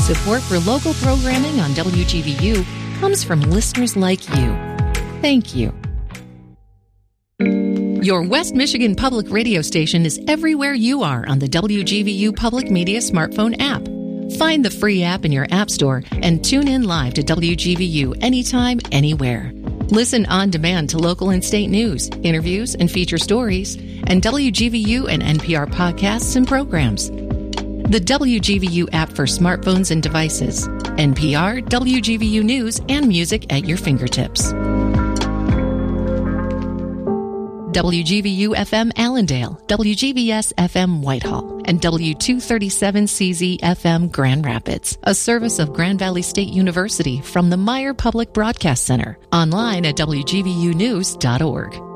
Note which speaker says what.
Speaker 1: Support for local programming on WGVU comes from listeners like you. Thank you. Your West Michigan Public Radio station is everywhere you are on the WGVU Public Media smartphone app. Find the free app in your app store and tune in live to WGVU anytime, anywhere. Listen on demand to local and state news, interviews, and feature stories, and WGVU and NPR podcasts and programs. The WGVU app for smartphones and devices. NPR, WGVU News, and music at your fingertips. WGVU FM Allendale, WGVS FM Whitehall, and W237CZ FM Grand Rapids, a service of Grand Valley State University from the Meyer Public Broadcast Center. Online at WGVUnews.org.